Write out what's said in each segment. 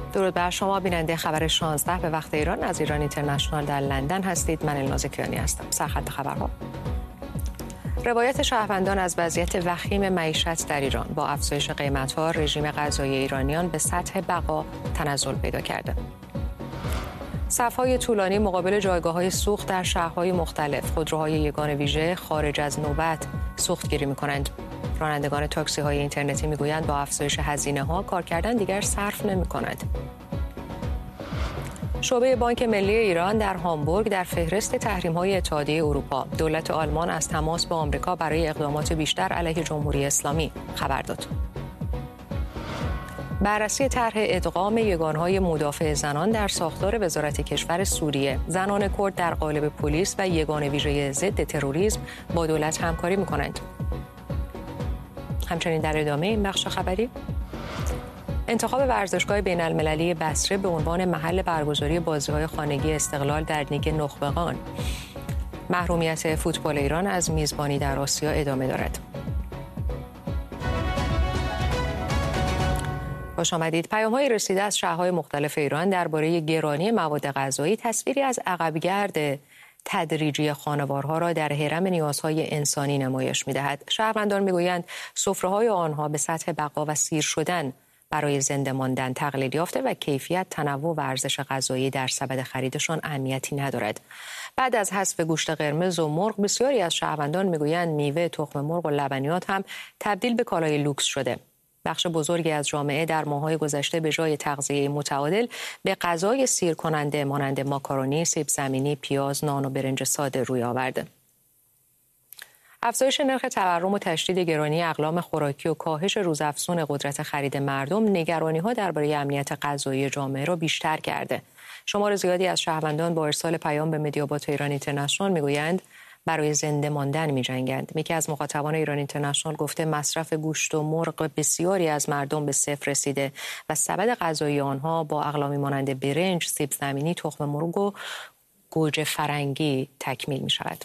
درود بر شما بیننده خبر 16 به وقت ایران از ایران اینترنشنال در لندن هستید. من الناز کیانی هستم. سرخط خبرها. روایت شهروندان از وضعیت وخیم معیشت در ایران با افزایش قیمت‌ها، رژیم غذایی ایرانیان به سطح بقا تنزل پیدا کرده. صف‌های طولانی مقابل جایگاه‌های سوخت در شهرهای مختلف، خودروهای یگان ویژه خارج از نوبت سوختگیری می‌کنند. رانندگان تاکسی‌های اینترنتی می‌گویند با افزایش هزینه‌ها کار کردن دیگر صرف نمی‌کند. شعبه بانک ملی ایران در هامبورگ در فهرست تحریم‌های اتحادیه اروپا، دولت آلمان از تماس با آمریکا برای اقدامات بیشتر علیه جمهوری اسلامی خبر داد. بررسی طرح ادغام یگانهای مدافع زنان در ساختار وزارت کشور سوریه، زنان کرد در قالب پلیس و یگان ویژه ضد تروریسم با دولت همکاری می‌کنند. همچنین در ادامه این بخش خبری، انتخاب ورزشگاه بین‌المللی بصره به عنوان محل برگزاری بازی‌های خانگی استقلال در لیگ نخبگان. محرومیت فوتبال ایران از میزبانی در آسیا ادامه دارد. خوش آمدید. پیام‌های رسیده از شهرهای مختلف ایران درباره گرانی مواد غذایی تصویری از عقب‌گرد تدریجی خانوارها را در هرم نیازهای انسانی نمایش می‌دهد. شهروندان می‌گویند سفره‌های آنها به سطح بقا و سیر شدن برای زنده ماندن تقلیل یافته و کیفیت، تنوع و ارزش غذایی در سبد خریدشان اهمیتی ندارد. بعد از حذف گوشت قرمز و مرغ، بسیاری از شهروندان می‌گویند میوه، تخم مرغ و لبنیات هم تبدیل به کالای لوکس شده. بخش بزرگی از جامعه در ماه‌های گذشته به جای تغذیه متعادل به غذای سیر کننده مانند ماکارونی، سیب زمینی، پیاز، نان و برنج ساده روی آورده. افزایش نرخ تورم و تشدید گرانی اقلام خوراکی و کاهش روزافزون قدرت خرید مردم نگرانی‌ها درباره امنیت غذایی جامعه را بیشتر کرده. شمار زیادی از شهروندان با ارسال پیام به مدیابات ایران اینترنشنال می‌گویند برای زنده ماندن می‌جنگند. یکی از مخاطبان ایران اینترنشنال گفته مصرف گوشت و مرغ بسیاری از مردم به صفر رسیده و سبد غذایی آنها با اقلامی مانند برنج، سیب زمینی، تخم مرغ و گوجه فرنگی تکمیل می‌شود.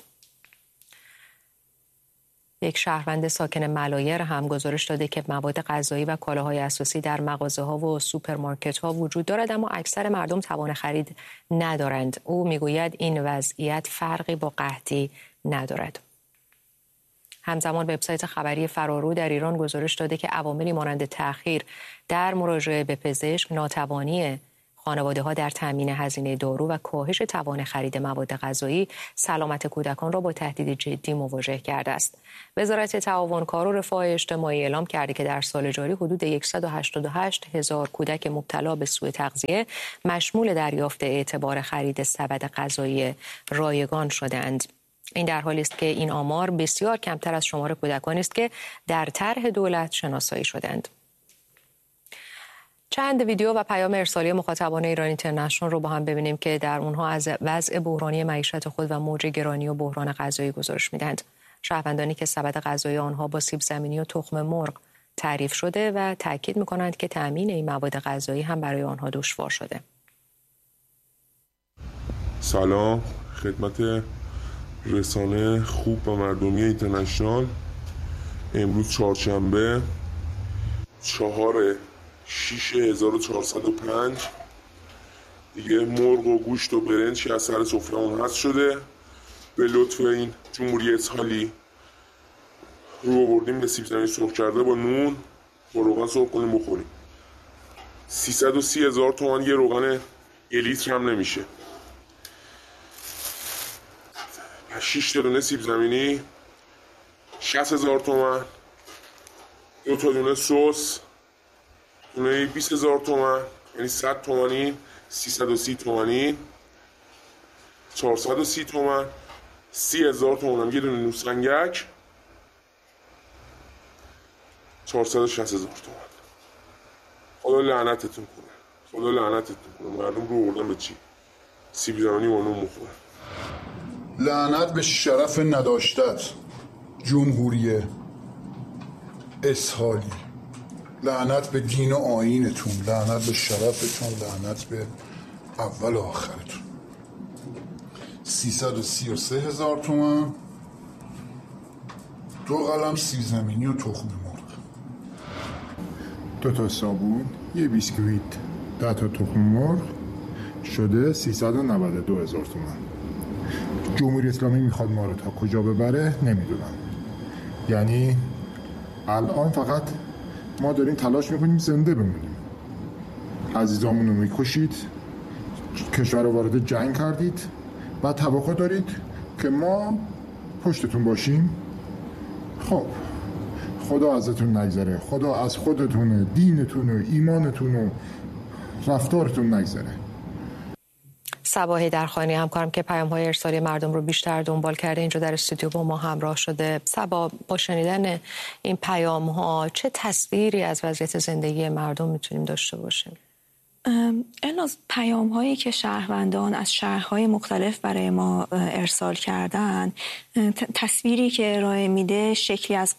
یک شهروند ساکن ملایر هم گزارش داده که مواد غذایی و کالاهای اساسی در مغازه‌ها و سوپرمارکت‌ها وجود دارد اما اکثر مردم توان خرید ندارند. او میگوید این وضعیت فرقی با قحطی ندارد. همزمان وبسایت خبری فرارو در ایران گزارش داده که عواملی مانند تأخیر در مراجعه به پزشک، ناتوانی خانواده‌ها در تامین هزینه دارو و کاهش توان خرید مواد غذایی سلامت کودکان را با تهدید جدی مواجه کرده است. وزارت تعاون کار و رفاه اجتماعی اعلام کرده که در سال جاری حدود 188 هزار کودک مبتلا به سوء تغذیه مشمول دریافت اعتبار خرید سبد غذایی رایگان شدند. این در حالی است که این آمار بسیار کمتر از شمار کودکانی است که در طرح دولت شناسایی شدند. چند ویدیو و پیام ارسالی مخاطبان ایران اینترنشنال رو با هم ببینیم که در اونها از وضع بحرانی معیشت خود و موج گرانی و بحران غذایی گزارش میدهند. شهروندانی که سبد غذایی آنها با سیب زمینی و تخم مرغ تعریف شده و تاکید میکنند که تامین این مواد غذایی هم برای آنها دشوار شده. سلام خدمت رسانه خوب و مردمی اینترنشنال. امروز چهارشنبه 4/6/1405 دیگه مرغ و گوشت و برنج که از سر سفره‌مون حذف شده. به لطف این جمهوری اسحالی رو آوردیم به سیب زمینی سرخ کرده با نون با روغن سرخ کنیم بخوریم. 330,000 تومان یه روغن یه لیتر هم نمیشه. 6 تا دونه سیب زمینی 60,000 تومان. 2 تا دونه سس دونه 20,000 تومان، یعنی 100 تومانی، 330 تومانی، 430 تومان، 30,000 تومان هم یه دونه نوسنگک 460,000 تومان. خدا لعنتتون کنه، خدا لعنتتون کنه. مردم رو آوردن به چی؟ سیب زمینی با نون میخورن. لعنت به شرف نداشتت جمهوری اسحالی، لعنت به دین و آیینتون، لعنت به شرفتون، لعنت به اول و آخرتون. 333,000 تومان 2 قلم سیب زمینی و تخم مرغ. 2 تا صابون، 1 بیسکویت، 10 تا تخم مرغ شده 392,000 تومان. جمهوری اسلامی میخواد ما رو تا کجا ببره نمیدونم. یعنی الان فقط ما داریم تلاش میکنیم زنده بمونیم. عزیزامون رو میکشید، کشور رو وارد جنگ کردید و توقع دارید که ما پشتتون باشیم. خب خدا ازتون نگذره، خدا از خودتون، دینتون و ایمانتون و رفتارتون نگذره. صبا حیدرخانی همکارم که پیام‌های ارسالی مردم رو بیشتر دنبال کرده اینجا در استودیو با ما همراه شده. صبا، با شنیدن این پیام‌ها چه تصویری از وضعیت زندگی مردم میتونیم داشته باشیم؟ الناز، پیام‌هایی که شهروندان از شهرهای مختلف برای ما ارسال کردن، تصویری که ارائه میده شکلی از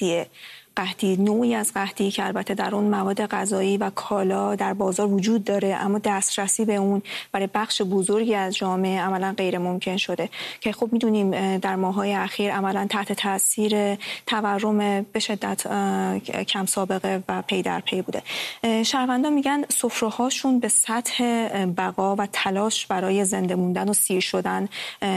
قحطی، نوعی از قحطی که البته در اون مواد غذایی و کالا در بازار وجود داره، اما دسترسی به اون برای بخش بزرگی از جامعه عملا غیر ممکن شده که خب میدونیم در ماه‌های اخیر عملا تحت تاثیر تورم به شدت کم سابقه و پی در پی بوده. شهروندان میگن سفره‌هاشون به سطح بقا و تلاش برای زنده موندن و سیر شدن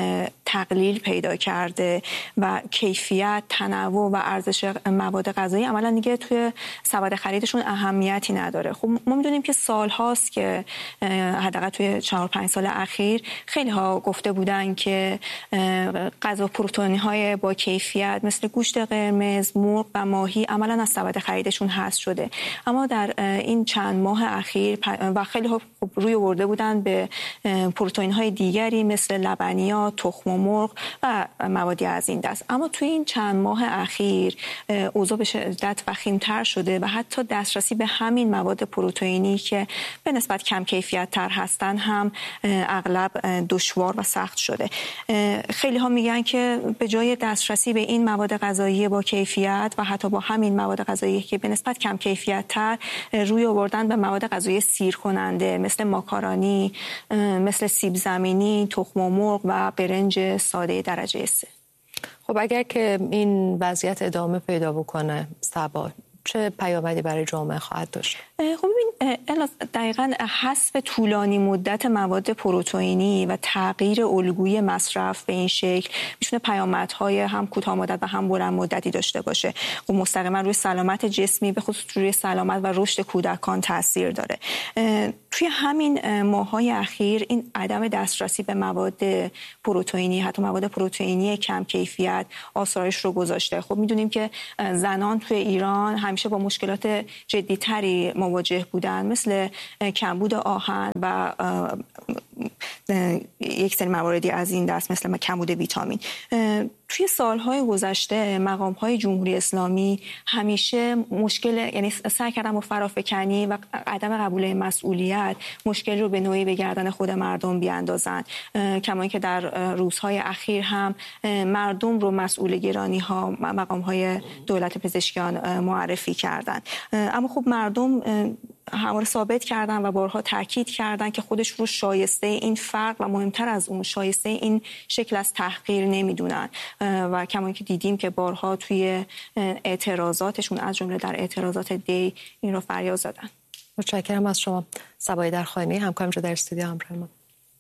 تقلیل پیدا کرده و کیفیت، تنوع و ارزش مواد غذایی عملا دیگه توی سبد خریدشون اهمیتی نداره. خب ما میدونیم که سال هاست که حداقل توی 4-5 سال اخیر خیلی ها گفته بودن که غذا پروتئینی های با کیفیت مثل گوشت قرمز، مرغ و ماهی عملا از سبد خریدشون حذف شده. اما در این چند ماه اخیر و خیلی ها روی آورده بودن به پروتئین های دیگری مثل لبنیات، تخم مرغ و موادی از این دست. اما توی این چند ماه اخیر اوضاع به شدت وخیم‌تر شده و حتی دسترسی به همین مواد پروتئینی که به نسبت کم کیفیت تر هستن هم اغلب دشوار و سخت شده. خیلی ها میگن که به جای دسترسی به این مواد غذایی با کیفیت و حتی با همین مواد غذایی که به نسبت کم کیفیت تر روی آوردن به مواد غذایی سیر کننده مثل ماکارونی، مثل سیب زمینی، تخم مرغ و برنج ساده درجه 3. خب اگر که این وضعیت ادامه پیدا بکنه صبا، چه پیامدی برای جامعه خواهد داشت؟ خب ببین دقیقاً حذف طولانی مدت مواد پروتئینی و تغییر الگوی مصرف به این شکل میتونه پیامدهای هم کوتاه مدت و هم بلند مدتی داشته باشه. خب مستقیما روی سلامت جسمی به خصوص روی سلامت و رشد کودکان تاثیر داره. توی همین ماه‌های اخیر این عدم دسترسی به مواد پروتئینی، حتی مواد پروتئینی کم کیفیت آثارش رو گذاشته. خب میدونیم که زنان توی ایران همیشه با مشکلات جدی‌تری مواجه بودن مثل کمبود آهن و یک سری مواردی از این دست مثل کمبود ویتامین. توی سالهای گذشته مقام‌های جمهوری اسلامی همیشه یعنی سعی کردن با فرافکنی و عدم قبول مسئولیت مشکل رو به نوعی به گردن خود مردم بیاندازن، کما اینکه در روزهای اخیر هم مردم رو مسئول گرانی‌ها مقام‌های دولت پزشکیان معرفی کردن. اما خب مردم همواره ثابت کردن و بارها تاکید کردن که خودش رو شایسته این فرق و مهمتر از اون شایسته این شکل از تحقیر نمیدونن و کما که دیدیم که بارها توی اعتراضاتشون از جمله در اعتراضات دی این رو فریاد زدن. متشکرم از شما صبا حیدرخانی، همکارم در استودیو همراه ما.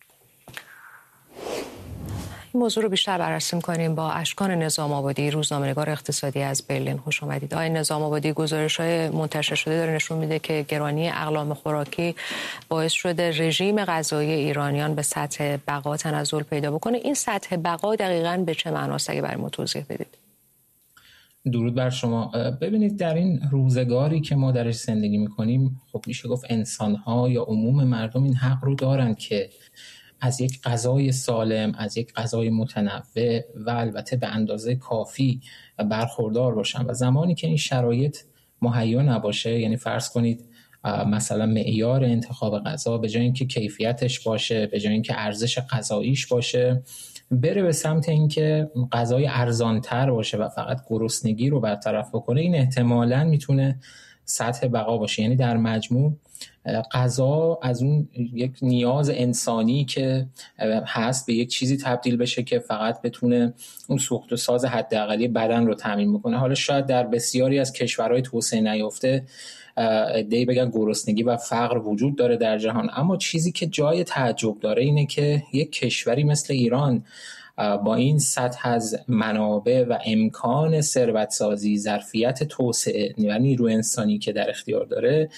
این موضوع رو بیشتر بررسی می‌کنیم با اشکان نظام آبادی، روزنامه‌نگار اقتصادی از برلین. خوش آمدید. آقای نظام آبادی، گزارش‌های منتشر شده داره نشون میده که گرانی اقلام خوراکی باعث شده رژیم غذایی ایرانیان به سطح بقا تنزل پیدا بکنه. این سطح بقا دقیقاً به چه معناست اگه برای ما توضیح بدید؟ درود بر شما. ببینید در این روزگاری که ما درش زندگی می‌کنیم خب میشه گفت انسان‌ها یا عموم مردم این حق رو دارن که از یک غذای سالم، از یک غذای متنوع و البته به اندازه کافی برخوردار باشن و زمانی که این شرایط مهیا نباشه، یعنی فرض کنید مثلا معیار انتخاب غذا به جای اینکه کیفیتش باشه، به جای اینکه ارزش غذاییش باشه، بره به سمت اینکه غذای ارزان‌تر باشه و فقط گرسنگی رو برطرف بکنه، این احتمالاً میتونه سطح بقا باشه. یعنی در مجموع غذا از اون یک نیاز انسانی که هست به یک چیزی تبدیل بشه که فقط بتونه اون سوخت و ساز حداقلی بدن رو تامین بکنه. حالا شاید در بسیاری از کشورهای توسعه نیافته عده‌ای بگن گرسنگی و فقر وجود داره در جهان، اما چیزی که جای تعجب داره اینه که یک کشوری مثل ایران با این سطح از منابع و امکان ثروت‌سازی، ظرفیت توسعه و نیروی انسانی که در اختیار داره،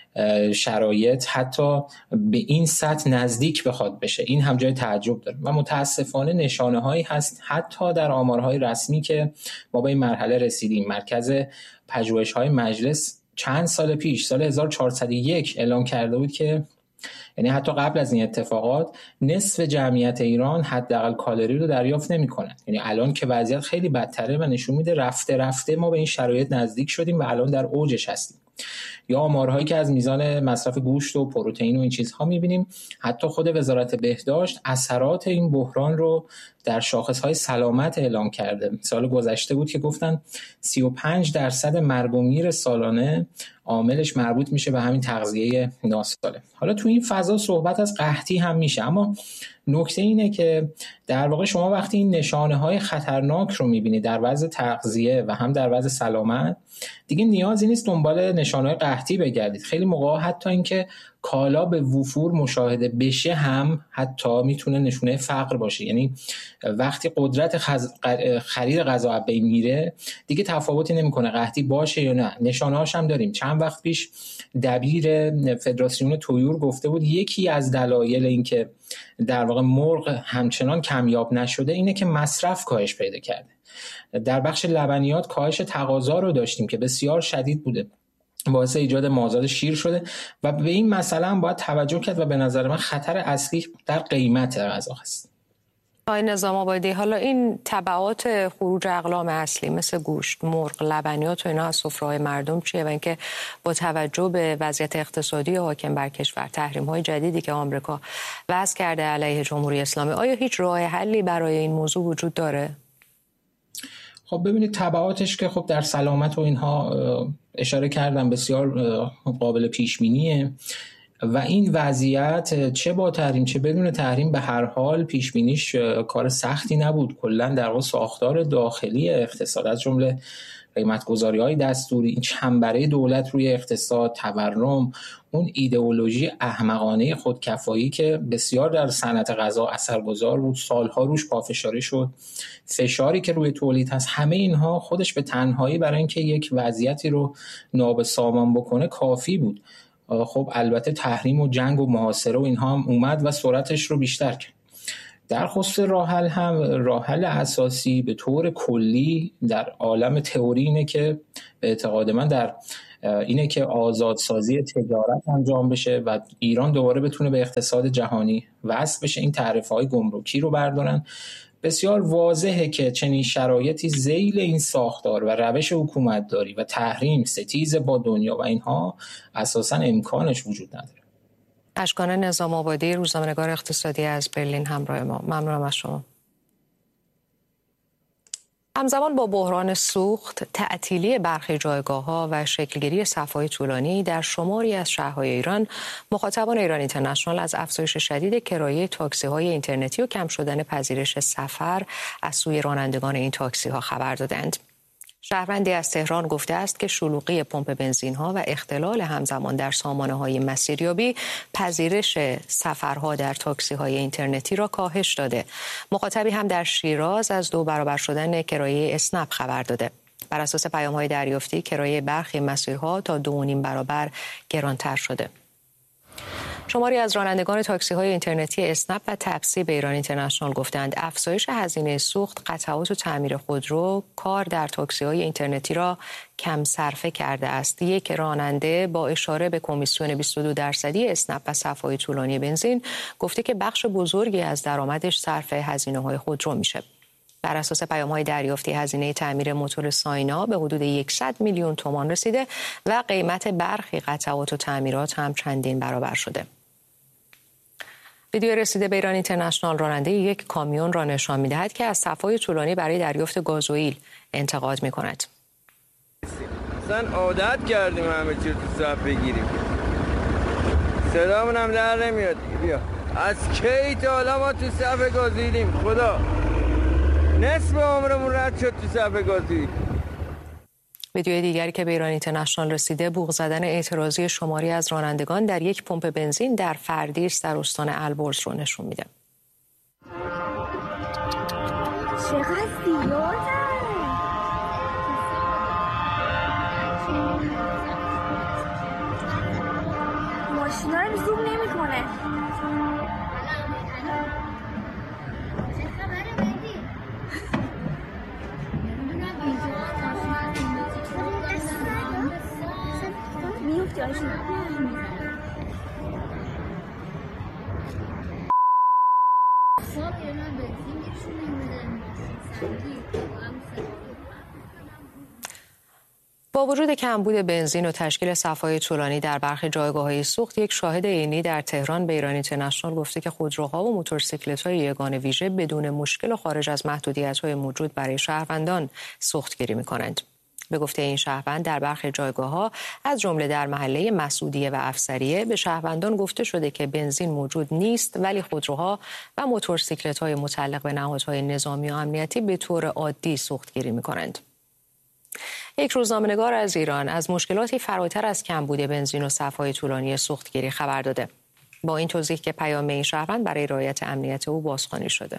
شرایط حتی به این سطح نزدیک بخواد بشه، این هم جای تعجب داره. و متاسفانه نشانه هایی هست حتی در آمارهای رسمی که ما به این مرحله رسیدیم. مرکز پژوهش‌های مجلس چند سال پیش، سال 1401 اعلام کرده بود که یعنی حتی قبل از این اتفاقات نصف جمعیت ایران حداقل کالری رو دریافت نمی‌کنن. یعنی الان که وضعیت خیلی بدتره و نشون میده رفته رفته ما به این شرایط نزدیک شدیم و الان در اوجش هستیم. یا آمارهایی که از میزان مصرف گوشت و پروتئین و این چیزها می‌بینیم. حتی خود وزارت بهداشت اثرات این بحران رو در شاخص‌های سلامت اعلام کرده. سال گذشته بود که گفتن 35% مرگ و میر سالانه عاملش مربوط میشه به همین تغذیه ناسالم. حالا تو این فضا صحبت از قحطی هم میشه، اما نکته اینه که در واقع شما وقتی این نشانه‌های خطرناک رو می‌بینید در وضع تغذیه و هم در وضع سلامت، دیگه نیازی نیست دنبال نشانه‌های قحطی بگردید. خیلی موقع حتی اینکه کالا به وفور مشاهده بشه هم حتی میتونه نشونه فقر باشه. یعنی وقتی قدرت خرید غذا از بین میره دیگه تفاوتی نمیکنه قحطی باشه یا نه. نشانه‌هاش هم داریم. چند وقت پیش دبیر فدراسیون طیور گفته بود یکی از دلایل اینکه در واقع مرغ همچنان کمیاب نشده اینه که مصرف کاهش پیدا کرده. در بخش لبنیات کاهش تقاضا رو داشتیم که بسیار شدید بوده، باعث ایجاد مازاد شیر شده و به این مسئله هم باید توجه کرد و به نظر من خطر اصلی در قیمت غذا هست. آقای نظام آبادی، حالا این تبعات خروج اقلام اصلی مثل گوشت، مرغ، لبنیات و اینا از سفره‌های مردم چیه و اینکه با توجه به وضعیت اقتصادی حاکم بر کشور، تحریم‌های جدیدی که آمریکا وضع کرده علیه جمهوری اسلامی، آیا هیچ راه حلی برای این موضوع وجود داره؟ خب ببینید تبعاتش که خب در سلامت و اینها اشاره کردم بسیار قابل پیش بینیه و این وضعیت چه با تحریم چه بدون تحریم به هر حال پیش بینیش کار سختی نبود. کلا در واقع ساختار داخلی اقتصاد از جمله قیمت‌گذاری‌های دستوری، این چنبره دولت روی اقتصاد، تورم، اون ایدئولوژی احمقانه خودکفایی که بسیار در صنعت غذا اثرگذار بود، سالها روش پافشاری شد، فشاری که روی تولید هست، همه اینها خودش به تنهایی برای اینکه یک وضعیتی رو نابسامان بکنه کافی بود. خب البته تحریم و جنگ و محاصره و اینها هم اومد و سرعتش رو بیشتر کرد. در خصوص راه حل اساسی به طور کلی در عالم تئوری اینه که به اعتقاد من اینه که آزادسازی تجارت انجام بشه و ایران دوباره بتونه به اقتصاد جهانی وصل بشه، این تعرفه‌های گمرکی رو بردارن. بسیار واضحه که چنین شرایطی ذیل این ساختار و روش حکومتداری و تحریم، ستیز با دنیا و اینها اساساً امکانش وجود نداره. اشکان نظام آبادی، روزنامه‌نگار اقتصادی از برلین همراه ما. ممنونم از شما. همزمان با بحران سوخت، تعطیلی برخی جایگاه‌ها و شکلگیری صف‌های طولانی در شماری از شهرهای ایران، مخاطبان ایران اینترنشنال از افزایش شدید کرایه تاکسی‌های اینترنتی و کم شدن پذیرش سفر از سوی رانندگان این تاکسی‌ها خبر دادند. شهروندی از تهران گفته است که شلوغی پمپ بنزین‌ها و اختلال همزمان در سامانه‌های مسیریابی پذیرش سفرها در تاکسی‌های اینترنتی را کاهش داده. مخاطبی هم در شیراز از 2 برابر شدن کرایه اسنپ خبر داده. بر اساس پیام‌های دریافتی کرایه برخی مسیرها تا 2.5 برابر گرانتر شده. شماری از رانندگان تاکسی‌های اینترنتی اسنپ و تپسی به ایران اینترنشنال گفتند افزایش هزینه سوخت، قطعات و تعمیر خودرو کار در تاکسی‌های اینترنتی را کم صرفه کرده است. یک راننده با اشاره به کمیسیون 22% اسنپ و صف‌های طولانی بنزین گفته که بخش بزرگی از درآمدش صرف هزینه‌های خودرو میشه. بر اساس پیام‌های دریافتی هزینه تعمیر موتور ساینا به حدود 100 میلیون تومان رسیده و قیمت برخی قطعات و تعمیرات هم چندین برابر شده. ویدیو رسیده به ایران اینترنشنال راننده یک کامیون را نشان می‌دهد که از صف‌های طولانی برای دریافت گازوئیل انتقاد می‌کند. اصلا عادت کردیم همه چی تو صف بگیریم، صدامون هم در نمیاد. بیا از کی تا حالا ما تو صف گازیدیم؟ خدا نصف عمرمون رد شد تو صف گازی. ویدیوی دیگری که به ایران اینترنشنال رسیده بوق زدن اعتراضی شماری از رانندگان در یک پمپ بنزین در فردیس در استان البرز رو نشون میده. چقدر زیاده. ماشینا رو زوم نمیکنه. با وجود کمبود بنزین و تشکیل صف‌های طولانی در برخی جایگاه‌های سوخت، یک شاهد عینی در تهران به ایران اینترنشنال گفته که خودروها و موتورسیکلت‌های یگان ویژه بدون مشکل و خارج از محدودیت‌های موجود برای شهروندان سوختگیری می‌کنند. به گفته این شهروند در برخی جایگاه‌ها از جمله در محله مسعودیه و افسریه به شهروندان گفته شده که بنزین موجود نیست، ولی خودروها و موتورسیکلت‌های متعلق به نهادهای نظامی و امنیتی به طور عادی سوختگیری می‌کنند. یک روزنامه‌نگار از ایران از مشکلاتی فراتر از کمبود بنزین و صف‌های طولانی سوختگیری خبر داده. با این توضیح که پیام این شهروند برای رعایت امنیت او بازخوانی شده.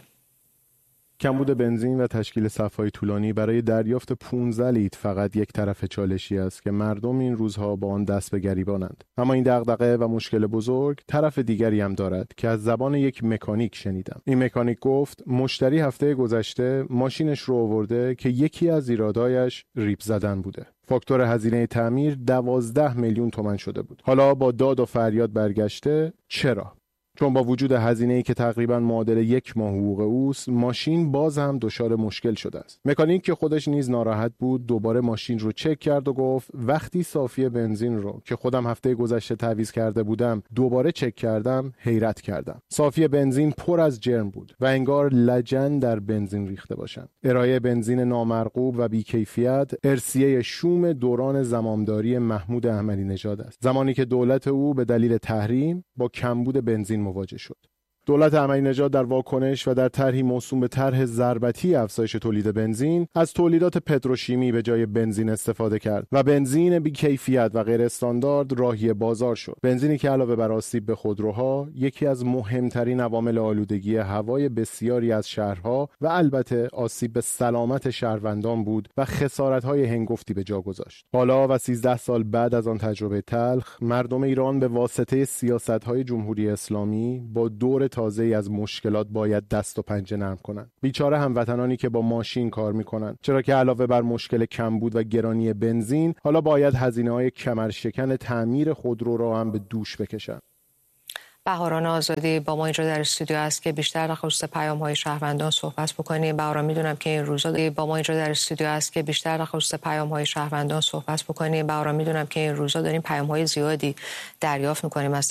کمبود بنزین و تشکیل صف‌های طولانی برای دریافت 15 لیتر فقط یک طرف چالشی است که مردم این روزها با آن دست به گریبانند. اما این دغدغه و مشکل بزرگ طرف دیگری هم دارد که از زبان یک مکانیک شنیدم. این مکانیک گفت مشتری هفته گذشته ماشینش رو آورده که یکی از ایرادایش ریپ زدن بوده. فاکتور هزینه تعمیر 12 میلیون تومان شده بود. حالا با داد و فریاد برگشته. چرا؟ چون با وجود هزینه‌ای که تقریباً معادل 1 ماه حقوق اوست، ماشین باز هم دچار مشکل شده است. مکانیک که خودش نیز ناراحت بود، دوباره ماشین رو چک کرد و گفت وقتی صافی بنزین رو که خودم هفته گذشته تعویض کرده بودم، دوباره چک کردم، حیرت کردم. صافی بنزین پر از جرم بود و انگار لجن در بنزین ریخته باشند. ارائه بنزین نامرغوب و بی‌کیفیت ارثیه شوم دوران زمامداری محمود احمدی نژاد است. زمانی که دولت او به دلیل تحریم با کمبود بنزین مواجه شد. دولت احمدی نژاد در واکنش و در طرحی موسوم به طرح ضربتی افزایش تولید بنزین از تولیدات پتروشیمی به جای بنزین استفاده کرد و بنزین بی‌کیفیت و غیر استاندارد راهی بازار شد. بنزینی که علاوه بر آسیب به خودروها یکی از مهمترین عوامل آلودگی هوای بسیاری از شهرها و البته آسیب به سلامت شهروندان بود و خسارت‌های هنگفتی به جا گذاشت. حالا و 13 سال بعد از آن تجربه تلخ، مردم ایران به واسطه سیاست‌های جمهوری اسلامی با دور تازه‌ای از مشکلات باید دست و پنجه نرم کنند. بیچاره هموطنانی که با ماشین کار میکنن، چرا که علاوه بر مشکل کمبود و گرانی بنزین، حالا باید هزینه‌های کمرشکن تعمیر خودرو را هم به دوش بکشن. بهاران آزادی با ما اینجا در استودیو است که بیشتر در خصوص پیام‌های شهروندان صحبت بکنیم. بهاران میدونم که این روزا با ما اینجا در استودیو است که بیشتر در خصوص پیام‌های شهروندان صحبت بکنیم. بهاران میدونم که این روزا داریم پیام‌های زیادی دریافت می‌کنیم از